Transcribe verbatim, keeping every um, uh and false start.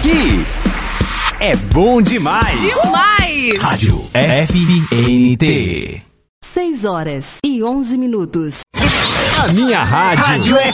Aqui é bom demais. Demais! Rádio F N T. seis horas e onze minutos. A minha rádio. Rádio